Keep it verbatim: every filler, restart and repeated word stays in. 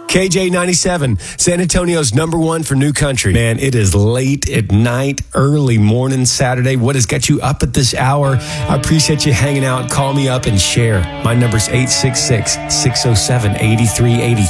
K J ninety-seven, San Antonio's number one for new country. Man, it is late at night, early morning Saturday. What has got you up at this hour? I appreciate you hanging out. Call me up and share. My number's eight six six, six oh seven, eight three eight three.